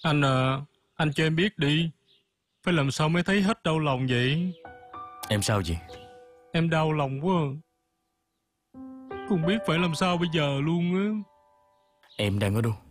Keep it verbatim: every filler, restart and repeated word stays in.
Anh à, anh cho em biết đi. Phải làm sao mới thấy hết đau lòng vậy? Em sao vậy? Em đau lòng quá. Không biết phải làm sao bây giờ luôn á. Em đang ở đâu?